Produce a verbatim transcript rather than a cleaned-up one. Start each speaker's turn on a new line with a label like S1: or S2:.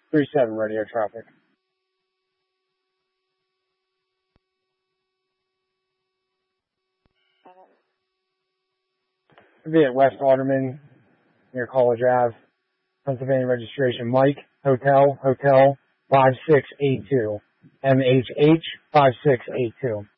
S1: three seven radio traffic. It'll be at West Alderman, near College Ave, Pennsylvania registration. Mike, Hotel, Hotel, five six eight two. M H H five six eight two.